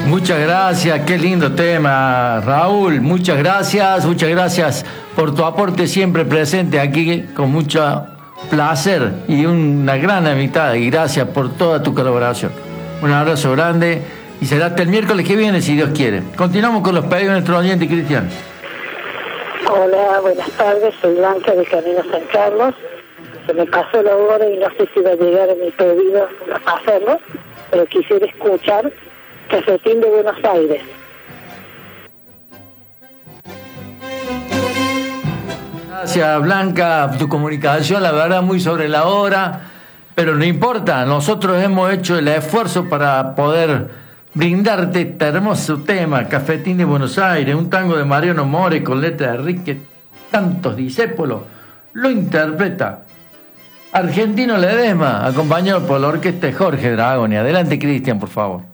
Muchas gracias, qué lindo tema, Raúl. Muchas gracias por tu aporte siempre presente aquí con mucho placer y una gran amistad. Y gracias por toda tu colaboración. Un abrazo grande y será hasta el miércoles que viene, si Dios quiere. Continuamos con los pedidos de nuestro oyente Cristian. Hola, buenas tardes, soy Blanca de Camino San Carlos. Se me pasó la hora y no sé si va a llegar a mi pedido a hacerlo, pero quisiera escuchar Cafetín de Buenos Aires. Gracias, Blanca, tu comunicación, la verdad, muy sobre la hora, pero no importa, nosotros hemos hecho el esfuerzo para poder brindarte este hermoso tema, Cafetín de Buenos Aires, un tango de Mariano More con letra de Enrique Tantos Discépolos, lo interpreta Argentino Ledesma, acompañado por la orquesta de Jorge Dragoni. Adelante, Cristian, por favor.